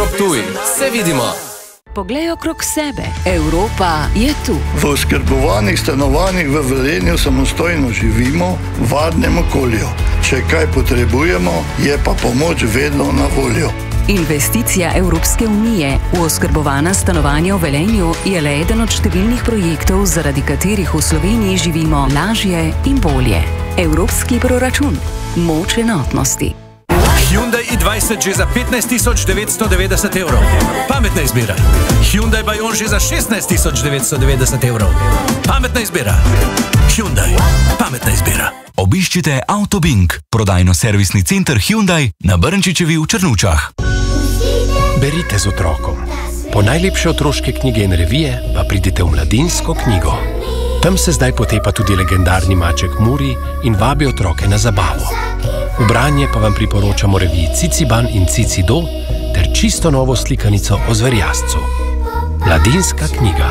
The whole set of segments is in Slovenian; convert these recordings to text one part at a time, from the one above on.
Metro Ptuj. Se vidimo! Poglej okrog sebe. Evropa je tu. V oskrbovanih stanovanjih v Velenju samostojno živimo v varnem okolju. Če kaj potrebujemo, je pa pomoč vedno na voljo. Investicija Evropske unije v oskrbovana stanovanja v Velenju je le eden od številnih projektov, zaradi katerih v Sloveniji živimo lažje in bolje. Evropski proračun. Moč enotnosti. Hyundai i20 že za 15.990 evrov. Pametna izbira. Hyundai Bayon že za 16.990 evrov. Pametna izbira. Hyundai. Pametna izbira. Obiščite Autobink, prodajno-servisni center Hyundai na Brnčičevi v Črnučah. Berite z otrokom. Po najlepše otroške knjige in revije pa pridite v Mladinsko knjigo. Tam se zdaj potepa tudi legendarni maček Muri in vabi otroke na zabavo. V branje pa vam priporočamo reviji Ciciban in Cicido ter čisto novo slikanico o zverjascu. Mladinska knjiga.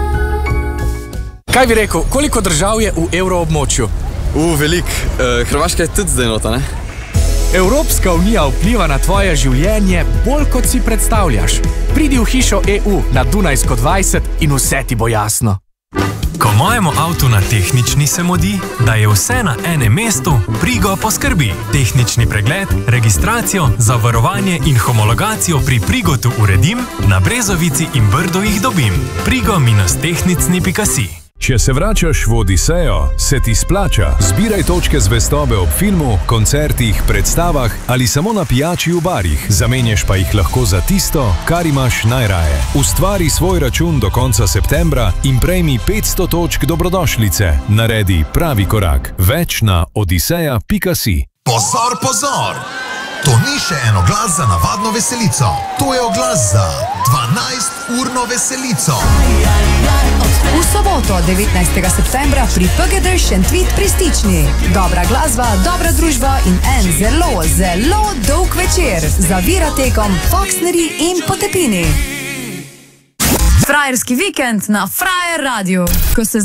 Kaj bi rekel, koliko držav je v evroobmočju? Velik. Hrvaška je tudi zdaj nota, ne? Evropska unija vpliva na tvoje življenje bolj, kot si predstavljaš. Pridi v hišo EU na Dunajsko 20 in vse ti bo jasno. Ko mojemu avtu na tehnični se modi, da je vse na enem mestu, Prigo poskrbi. Tehnični pregled, registracijo, zavarovanje in homologacijo pri Prigotu uredim, na Brezovici in Brdu jih dobim. Prigo-tehnicni.si. Če se vračaš v Odisejo, se ti splača. Zbiraj točke zvestobe ob filmu, koncertih, predstavah ali samo na pijači v barih. Zamenjaš pa jih lahko za tisto, kar imaš najraje. Ustvari svoj račun do konca septembra in prejmi 500 točk dobrodošlice. Naredi pravi korak. Več na odiseja.si. Pozor, pozor! To ni še en oglas za navadno veselico. To je oglas za 12-urno veselico. V soboto, 19. septembra pri PGD Šentvid pri Stični. Dobra glasba, dobra družba in en zelo, zelo dolg večer. Zavira tekom Foxneri in Potepini. Frajerski vikend na Frajer Radio. Ko se